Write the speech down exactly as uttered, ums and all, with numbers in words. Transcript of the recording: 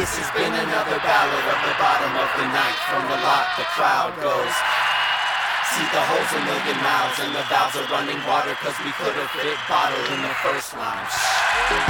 This has been another ballad of the bottom of the ninth. From the lot, the crowd goes. See the holes a million mouths and the valves are running water, cause we could've fit bottle in the first line. Shh.